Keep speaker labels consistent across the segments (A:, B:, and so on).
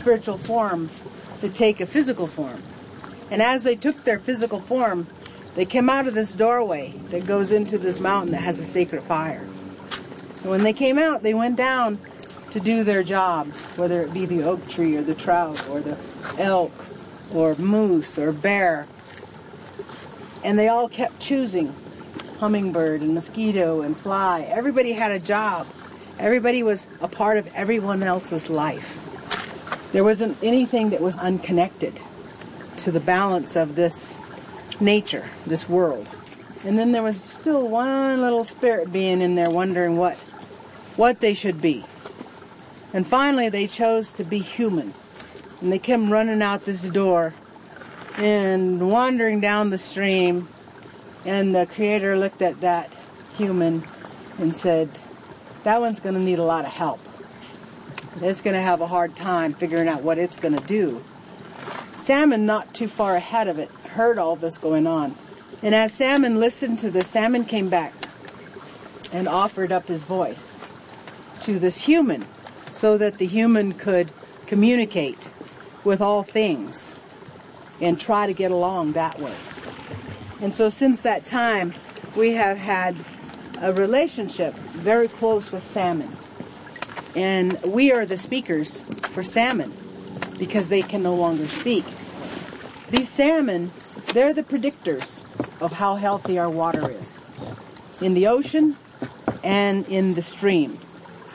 A: spiritual form to take a physical form. And as they took their physical form, they came out of this doorway that goes into this mountain that has a sacred fire. And when they came out, they went down to do their jobs, whether it be the oak tree or the trout or the elk or moose or bear. And they all kept choosing hummingbird and mosquito and fly. Everybody had a job. Everybody was a part of everyone else's life. There wasn't anything that was unconnected to the balance of this nature, this world. And then there was still one little spirit being in there wondering what they should be. And finally they chose to be human. And they came running out this door and wandering down the stream. And the Creator looked at that human and said, that one's going to need a lot of help. It's going to have a hard time figuring out what it's going to do. Salmon, not too far ahead of it, heard all this going on. And as Salmon listened to this, Salmon came back and offered up his voice to this human so that the human could communicate with all things and try to get along that way. And so since that time, we have had a relationship very close with Salmon. And we are the speakers for Salmon because they can no longer speak. These salmon, they're the predictors of how healthy our water is in the ocean and in the streams.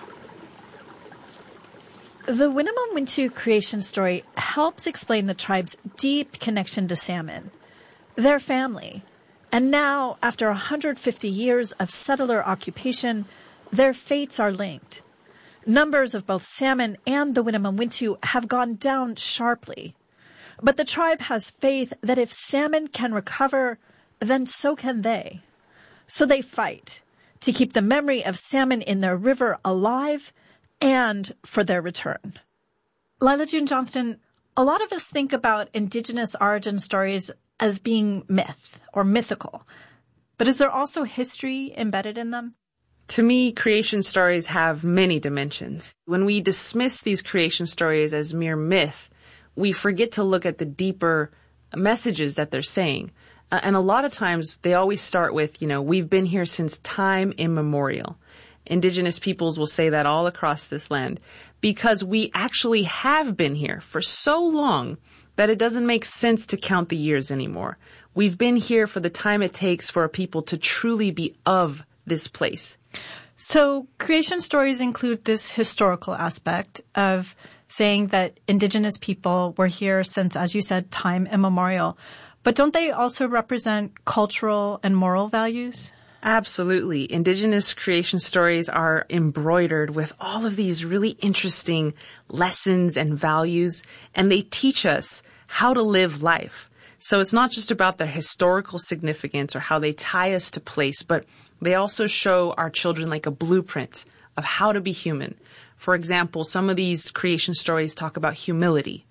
B: The Winnemem Wintu creation story helps explain the tribe's deep connection to salmon, their family. And now, after 150 years of settler occupation, their fates are linked. Numbers of both salmon and the Winnemem Wintu have gone down sharply. But the tribe has faith that if salmon can recover, then so can they. So they fight to keep the memory of salmon in their river alive and for their return. Lila June Johnston, a lot of us think about indigenous origin stories as being myth or mythical. But is there also history embedded in them?
C: To me, creation stories have many dimensions. When we dismiss these creation stories as mere myth, we forget to look at the deeper messages that they're saying. And a lot of times they always start with, we've been here since time immemorial. Indigenous peoples will say that all across this land because we actually have been here for so long that it doesn't make sense to count the years anymore. We've been here for the time it takes for a people to truly be of this place.
B: So creation stories include this historical aspect of saying that indigenous people were here since, as you said, time immemorial. But don't they also represent cultural and moral values?
C: Absolutely. Indigenous creation stories are embroidered with all of these really interesting lessons and values, and they teach us how to live life. So it's not just about their historical significance or how they tie us to place, but they also show our children like a blueprint of how to be human. For example, some of these creation stories talk about humility.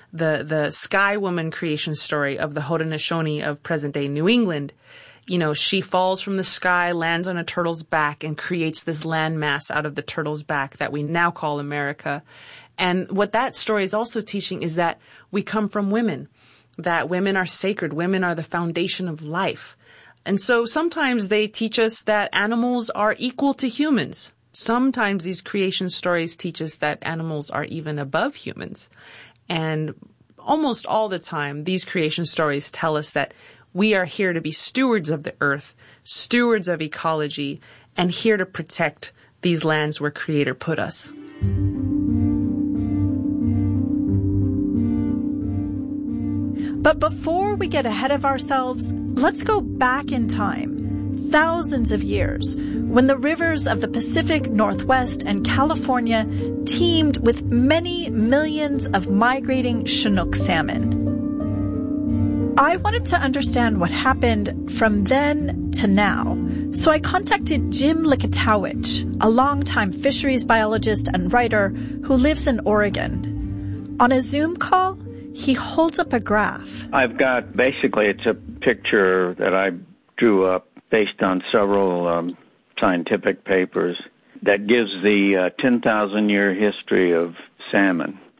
C: The Sky Woman creation story of the Haudenosaunee of present-day New England, she falls from the sky, lands on a turtle's back, and creates this landmass out of the turtle's back that we now call America. And what that story is also teaching is that we come from women, that women are sacred, women are the foundation of life. And so sometimes they teach us that animals are equal to humans. Sometimes these creation stories teach us that animals are even above humans. And almost all the time, these creation stories tell us that we are here to be stewards of the earth, stewards of ecology, and here to protect these lands where Creator put us.
B: But before we get ahead of ourselves, let's go back in time, thousands of years, when the rivers of the Pacific Northwest and California teemed with many millions of migrating Chinook salmon. I wanted to understand what happened from then to now, so I contacted Jim Likatowicz, a longtime fisheries biologist and writer who lives in Oregon. On a Zoom call, he holds up a graph.
D: I've got, basically, it's a picture that I drew up based on several scientific papers that gives the 10,000-year history of salmon.